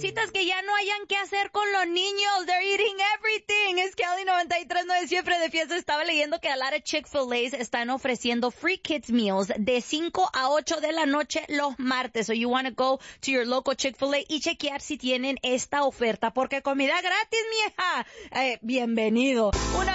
cositas que ya no hayan que hacer con los niños. They're eating everything. Es Kelly 93.9 siempre de fiesta. Estaba leyendo que a lot of Chick-fil-A's están ofreciendo free kids meals de 5 a 8 de la noche los martes. So you want to go to your local Chick-fil-A y chequear si tienen esta oferta. Porque comida gratis, vieja. Bienvenido. Una